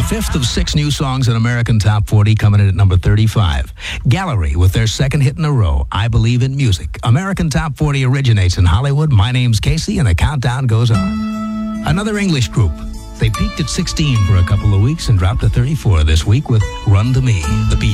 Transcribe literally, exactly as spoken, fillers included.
fifth of six new songs in American Top forty, coming in at number thirty-five. Gallery with their second hit in a row, I Believe in Music. American Top forty originates in Hollywood. My name's Casey, and the countdown goes on. Another English group. They peaked at sixteen for a couple of weeks and dropped to thirty-four this week with Run to Me. The Bee